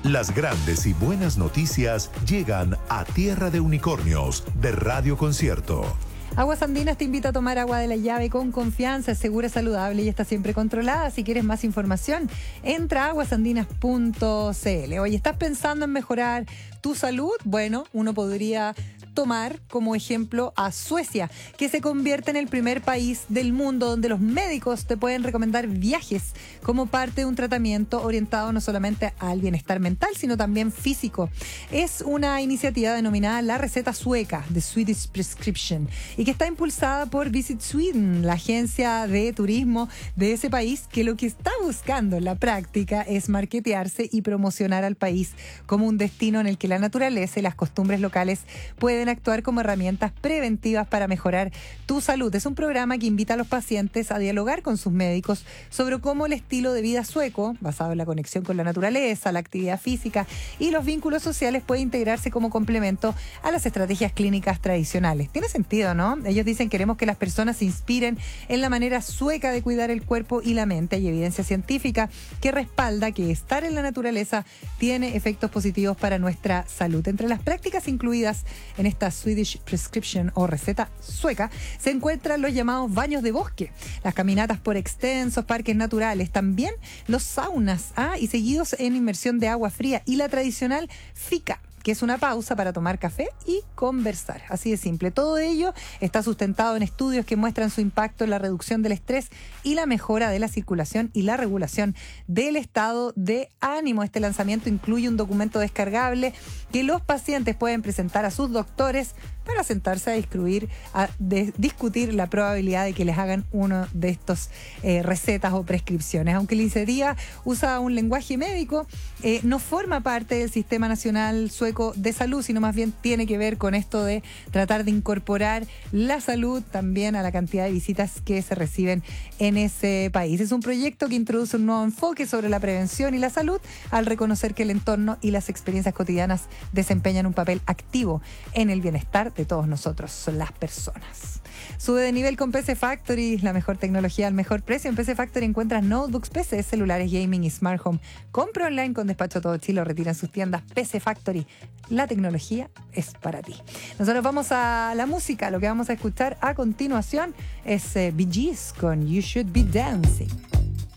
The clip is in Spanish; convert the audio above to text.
Las grandes y buenas noticias llegan a Tierra de Unicornios de Radio Concierto. Aguas Andinas te invita a tomar agua de la llave con confianza, es segura, saludable y está siempre controlada. Si quieres más información, entra a aguasandinas.cl. Oye, ¿estás pensando en mejorar tu salud? Bueno, uno podría tomar como ejemplo a Suecia, que se convierte en el primer país del mundo donde los médicos te pueden recomendar viajes como parte de un tratamiento orientado no solamente al bienestar mental, sino también físico. Es una iniciativa denominada La Receta Sueca, The Swedish Prescription, y que está impulsada por Visit Sweden, la agencia de turismo de ese país, que lo que está buscando en la práctica es marketearse y promocionar al país como un destino en el que la naturaleza y las costumbres locales pueden actuar como herramientas preventivas para mejorar tu salud. Es un programa que invita a los pacientes a dialogar con sus médicos sobre cómo el estilo de vida sueco, basado en la conexión con la naturaleza, la actividad física y los vínculos sociales, puede integrarse como complemento a las estrategias clínicas tradicionales. Tiene sentido, ¿no? Ellos dicen: queremos que las personas se inspiren en la manera sueca de cuidar el cuerpo y la mente. Hay evidencia científica que respalda que estar en la naturaleza tiene efectos positivos para nuestra salud. Entre las prácticas incluidas en esta Swedish Prescription o receta sueca se encuentran los llamados baños de bosque, las caminatas por extensos parques naturales, también los saunas, y seguidos en inmersión de agua fría, y la tradicional fika, que es una pausa para tomar café y conversar. Así de simple. Todo ello está sustentado en estudios que muestran su impacto en la reducción del estrés y la mejora de la circulación y la regulación del estado de ánimo. Este lanzamiento incluye un documento descargable que los pacientes pueden presentar a sus doctores para sentarse a discutir la probabilidad de que les hagan uno de estos recetas o prescripciones. Aunque la iniciativa usa un lenguaje médico, no forma parte del Sistema Nacional Sueco de Salud, sino más bien tiene que ver con esto de tratar de incorporar la salud también a la cantidad de visitas que se reciben en ese país. Es un proyecto que introduce un nuevo enfoque sobre la prevención y la salud, al reconocer que el entorno y las experiencias cotidianas desempeñan un papel activo en el bienestar de todos nosotros, las personas. Sube de nivel con PC Factory, la mejor tecnología al mejor precio. En PC Factory encuentras notebooks, PCs, celulares, gaming y smart home. Compra online con despacho a todo Chile o retira en sus tiendas. PC Factory, la tecnología es para ti. Nosotros vamos a la música. Lo que vamos a escuchar a continuación es Bee Gees con You Should Be Dancing.